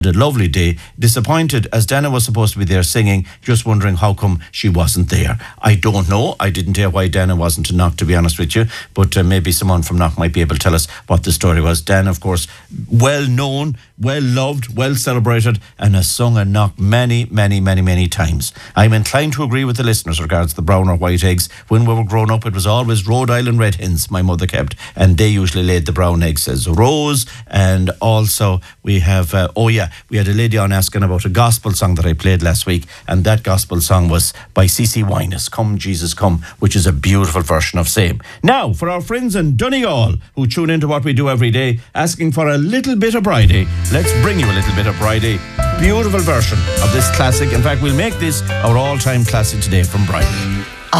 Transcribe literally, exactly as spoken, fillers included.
A lovely day. Disappointed as Dana was supposed to be there singing, just wondering how come she wasn't there. I don't know. I didn't hear why Dana wasn't in Knock, to be honest with you, but uh, maybe someone from Knock might be able to tell us what the story was. Dana, of course, well known, well loved, well celebrated, and has sung in Knock many, many, many, many times. I'm inclined to agree with the listeners regards the brown or white eggs. When we were growing up, it was always Rhode Island red hens my mother kept, and they usually laid the brown eggs as Rose. And also we have, uh, oh yeah, we had a lady on asking about a gospel song that I played last week, and that gospel song was by C C Winans, Come Jesus Come, which is a beautiful version of Same. Now, for our friends in Donegal who tune into what we do every day, asking for a little bit of Bridie, let's bring you a little bit of Bridie. Beautiful version of this classic. In fact, we'll make this our all-time classic today from Bridie.